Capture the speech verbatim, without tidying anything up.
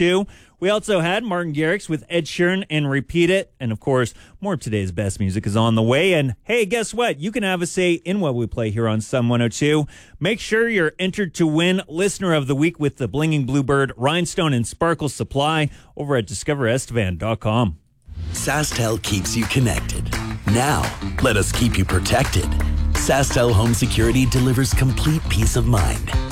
two. We also had Martin Garrix with Ed Sheeran and Repeat It. And, of course, more of today's best music is on the way. And, hey, guess what? You can have a say in what we play here on Sum one oh two. Make sure you're entered to win Listener of the Week with the Blinging Bluebird Rhinestone and Sparkle Supply over at discover estevan dot com. SaskTel keeps you connected. Now, let us keep you protected. SaskTel Home Security delivers complete peace of mind.